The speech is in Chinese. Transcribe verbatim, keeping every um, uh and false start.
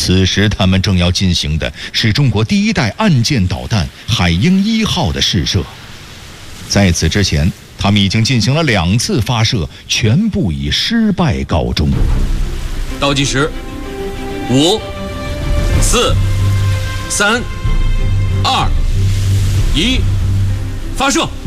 此时他们正要进行的是中国第一代岸舰导弹海鹰一号的试射。在此之前，他们已经进行了两次发射，全部以失败告终。 倒计时：五、四、三、二、一，发射！